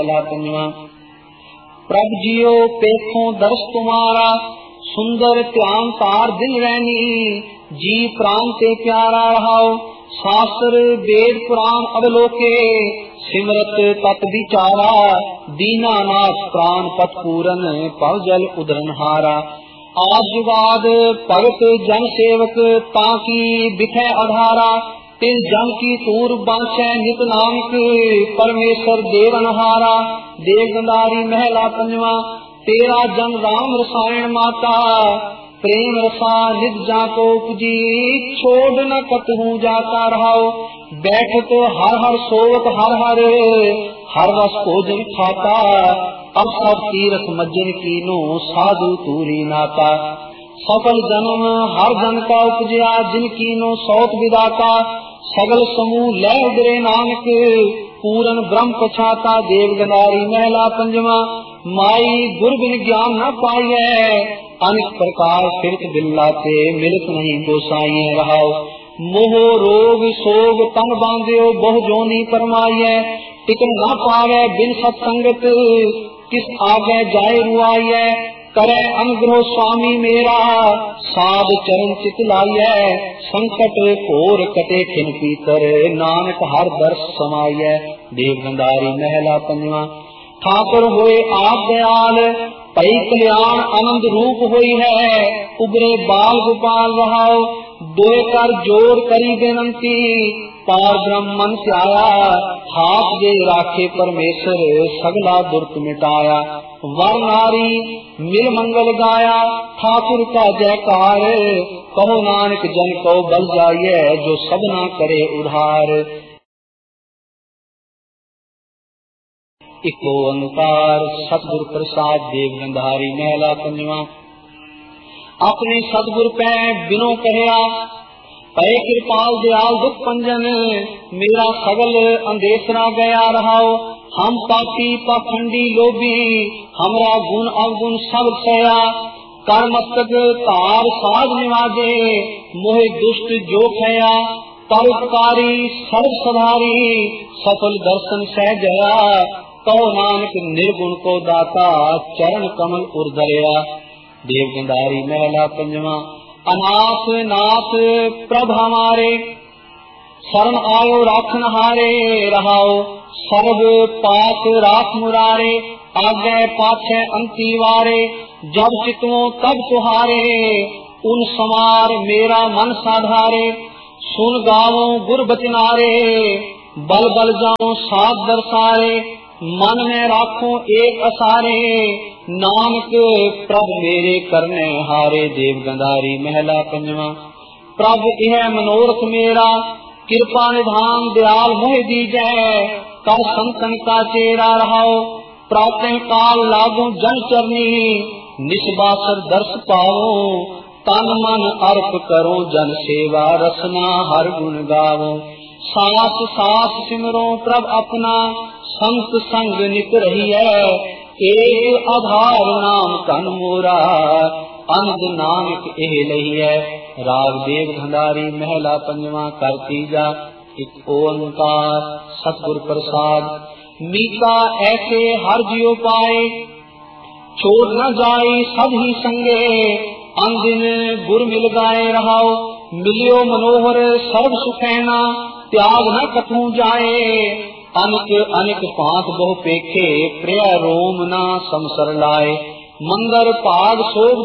प्रभ जियो पेखों दर्श तुम्हारा, सुंदर ध्यान तार दिन रहनी, जी प्राण ते प्यारा रहाओ। शास्त्र वेद पुराण अवलोके, सिमरत तत् विचारा, दीनानाथ प्राण पत पूरन, पव जल उदरनहारा। आजुगाद भगत जन सेवक, ताकि बिखै आधारा, तिल जन की तूर बांछै नित नानक, परमेश्वर देवनहारा। देवगंधारी महला पंजवा, तेरा जन राम रसायन माता, प्रेम रसा निज जाको उपजी, छोड़ न कतहु जाता रहाओ। बैठ तो हर हर सोवत हर हर रस भोजन खाता, अब सब तीरथ मज्जन कीनो, साधु तूरी नाता। सफल जन्म हर जन का उपजया, जिन कीनो सौत विदाता, सगल समूह ले उदरे नानक, पूरन ब्रह्म पछाता। देवगंधारी महला पंजवा, माई गुर बिन ज्ञान न पाइए, अनेक प्रकार फिरत बिल्लाते, मिलत नहीं गोसाई रहाओ। मोह रोग सोग तन बांध्यो, बहु जोनी परमाइए, टिकन न पावे बिन सत्संगत, किस आगे जाए रुआइए। करे अनुग्रह स्वामी मेरा, साध चरण चित लाइए, संकट घोर कटे खिन पीतर, नानक हर दर्श समाइए। देवगंधारी महला पंजवा, ठाकुर होए आप दयाल, पई कल्याण आनंद रूप होई है, उबरे बाल गोपाल रहाओ। दोए कर जोर करी बेनंती, पार ब्रह्म मन से आया, हाथ जे राखे परमेश्वर, सगला दुर्त मिटाया। वर नारी मिल मंगल गाया, ठाकुर का जयकार, कहो नानक जन को बल जाइए, जो सबना करे उधार। इको ओंकार सतगुर प्रसाद। देवगंधारी महला पंजवा, अपने सतगुर पै बिनो कहया, पै कृपाल दयाल दुख पंजन, मेरा सगल अंदेसरा गया रहाओ। हम पापी पाखंडी लोभी, हमरा गुण अवगुण सब सया, कर मस्तक तार साध निवाजे, मोहे दुष्ट जो खया। परोपकारी सर्व सधारी, सफल दर्शन सह जया, कहो नानक निर्गुण को दाता, चरण कमल उर्धरया। देवगंधारी महला पंजवा, अनाथ नाथ प्रभ हमारे, शरण आयो राखन हारे रहाओ। सर्व पाप राख मुरारे, आगे पाछे अंती वारे, जब चितवो तब तुहारे, उन समार मेरा मन साधारे। सुन गावो गुर बचनारे, बल बल जाओ साध दर्शारे, मन में राखो एक असारे, नानक प्रभ मेरे करने हारे। देवगंधारी महला पंजवा, प्रभ यह मनोरथ मेरा, कृपा निधान दयाल मोह दीजै, कर संतन का चेरा रहाओ। प्रातः काल लागो जन चरनी, निस्बासर दर्श पाओ, तन मन अर्प करो जन सेवा, रसना हर गुण गावो। सास सास सिमरो प्रभ अपना, संत संग नित रही है, एक आधार नाम तन मोरा, अनंद नानक एह लही है। राग देवगंधारी महला पंजवा, कर तीजा। एक ओंकार सतगुर प्रसाद। मीका ऐसे हर जियो पाए, छोड़ न जाई सब ही संगे, अंदिन गुर मिल गाए रहाओ। मिलियो मनोहर सर्व सुखैना, त्याग न कथू जाए, अनिक अनिक पांच बहु पेखे, प्रिय रोम ना समसर लाए। मंगर पाग सोग